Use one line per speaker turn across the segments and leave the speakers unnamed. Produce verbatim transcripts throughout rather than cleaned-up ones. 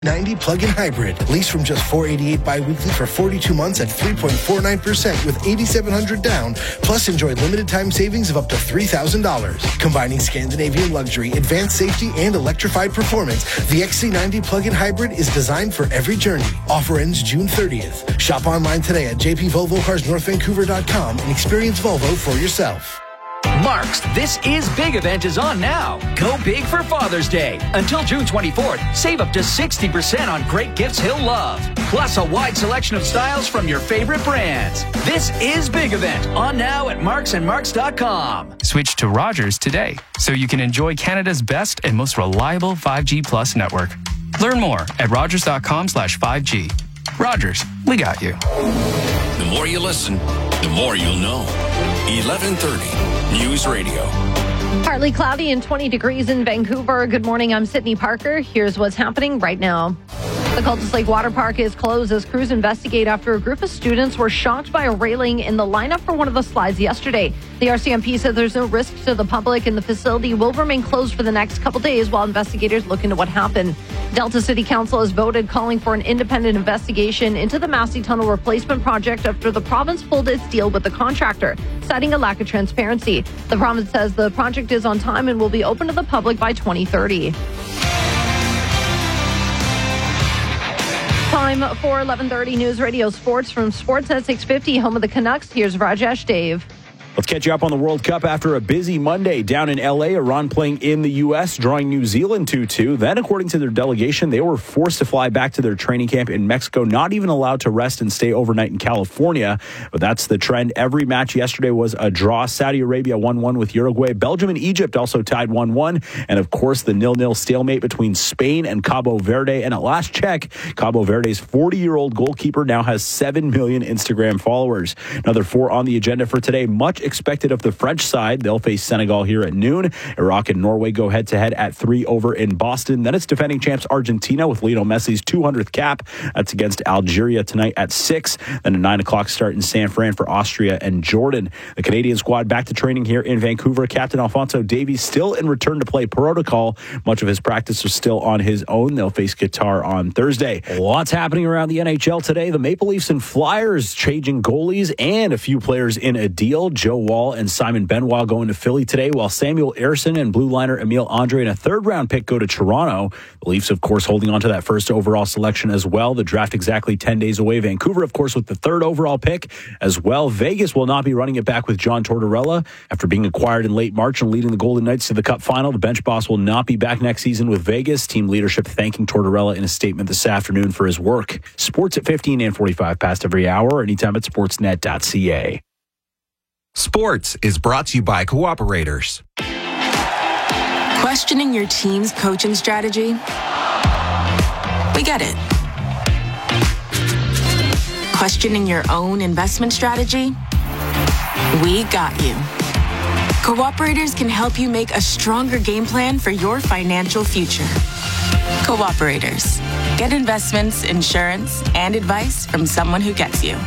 ninety plug-in hybrid. Lease from just four hundred eighty-eight dollars bi-weekly for forty-two months at three point four nine percent with eight thousand seven hundred dollars down. Plus, enjoy limited time savings of up to three thousand dollars. Combining Scandinavian luxury, advanced safety, and electrified performance, the X C ninety plug-in hybrid is designed for every journey. Offer ends June thirtieth. Shop online today at j p volvo cars north vancouver dot com and experience Volvo for yourself.
Mark's This Is Big event is on now. Go big for Father's Day. Until June twenty-fourth, save up to sixty percent on great gifts he'll love. Plus a wide selection of styles from your favorite brands. This Is Big event on now at marks and marks dot com.
Switch to Rogers today so you can enjoy Canada's best and most reliable five G Plus network. Learn more at rogers.com slash 5G. Rogers, we got you.
The more you listen, the more you'll know. eleven thirty News Radio.
Partly cloudy and twenty degrees in Vancouver. Good morning, I'm Sydney Parker. Here's what's happening right now. The Cultus Lake Water Park is closed as crews investigate after a group of students were shocked by a railing in the lineup for one of the slides yesterday. The R C M P said there's no risk to the public and the facility will remain closed for the next couple days while investigators look into what happened. Delta City Council has voted calling for an independent investigation into the Massey Tunnel replacement project after the province pulled its deal with the contractor, citing a lack of transparency. The province says the project is on time and will be open to the public by twenty thirty. Time for eleven thirty News Radio Sports from Sportsnet six fifty, home of the Canucks. Here's Rajesh Dave.
Let's catch you up on the World Cup after a busy Monday down in L A. Iran playing in the U S, drawing New Zealand two two. Then, according to their delegation, they were forced to fly back to their training camp in Mexico, not even allowed to rest and stay overnight in California. But that's the trend. Every match yesterday was a draw. Saudi Arabia one one with Uruguay. Belgium and Egypt also tied one one. And, of course, the nil-nil stalemate between Spain and Cabo Verde. And at last check, Cabo Verde's forty-year-old goalkeeper now has seven million Instagram followers. Another four on the agenda for today. Much expected of the French side. They'll face Senegal here at noon. Iraq and Norway go head-to-head at three over in Boston. Then it's defending champs Argentina with Lionel Messi's two hundredth cap. That's against Algeria tonight at six. Then a nine o'clock start in San Fran for Austria and Jordan. The Canadian squad back to training here in Vancouver. Captain Alfonso Davies still in return to play protocol. Much of his practice is still on his own. They'll face Qatar on Thursday. Lots happening around the N H L today. The Maple Leafs and Flyers changing goalies and a few players in a deal. Joe Wall and Simon Benoit going to Philly today, while Samuel Ersson and blue liner Emile Andre and a third-round pick go to Toronto. The Leafs, of course, holding on to that first overall selection as well. The draft exactly ten days away. Vancouver, of course, with the third overall pick as well. Vegas will not be running it back with John Tortorella. After being acquired in late March and leading the Golden Knights to the Cup final, the bench boss will not be back next season with Vegas. Team leadership thanking Tortorella in a statement this afternoon for his work. Sports at fifteen and forty-five past every hour, anytime at sportsnet dot c a.
Sports is brought to you by Cooperators.
Questioning your team's coaching strategy? We get it. Questioning your own investment strategy? We got you. Cooperators can help you make a stronger game plan for your financial future. Cooperators. Get investments, insurance, and advice from someone who gets you.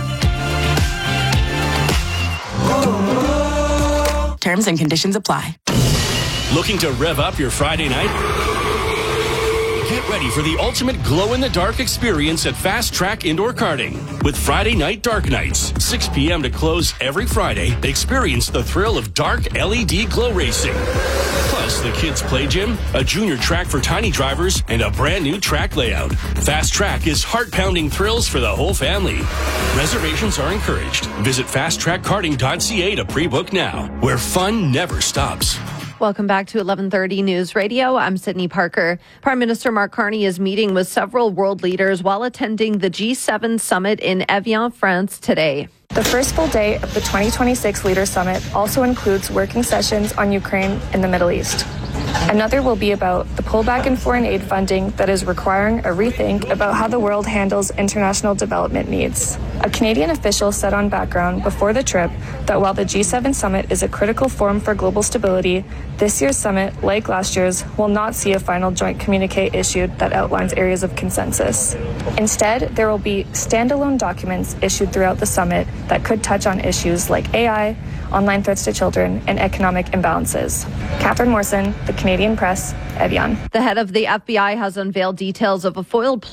Terms and conditions apply.
Looking to rev up your Friday night? Get ready for the ultimate glow-in-the-dark experience at Fast Track Indoor Karting. With Friday Night Dark Nights, six p.m. to close every Friday, experience the thrill of dark L E D glow racing. Plus, the kids' play gym, a junior track for tiny drivers, and a brand new track layout. Fast Track is heart-pounding thrills for the whole family. Reservations are encouraged. Visit fast track karting dot c a to pre-book now, where fun never stops.
Welcome back to eleven thirty News Radio. I'm Sydney Parker. Prime Minister Mark Carney is meeting with several world leaders while attending the G seven summit in Evian, France today.
The first full day of the twenty twenty-six Leader Summit also includes working sessions on Ukraine and the Middle East. Another will be about the pullback in foreign aid funding that is requiring a rethink about how the world handles international development needs. A Canadian official said on Background before the trip that while the G seven summit is a critical forum for global stability, this year's summit, like last year's, will not see a final joint communique issued that outlines areas of consensus. Instead, there will be standalone documents issued throughout the summit that could touch on issues like A I, online threats to children, and economic imbalances. Catherine Morrison, the Canadian Press, Evian.
The head of the F B I has unveiled details of a foiled